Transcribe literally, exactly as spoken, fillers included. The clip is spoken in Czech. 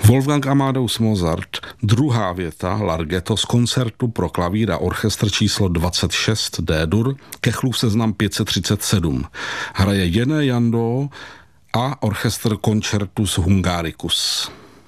Wolfgang Amadeus Mozart, druhá věta Larghetto z koncertu pro klavír a orchestr číslo dvacet šest D-dur, Kechlův seznam pět set třicet sedm. Hraje Jene Jandó a orchestr Concertus Hungaricus.